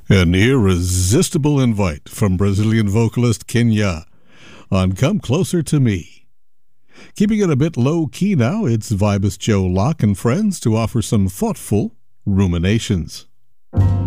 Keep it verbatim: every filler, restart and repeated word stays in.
An irresistible invite from Brazilian vocalist Kenya on Come Closer to Me. Keeping it a bit low-key now, it's Vibus Joe Locke and friends to offer some thoughtful ruminations.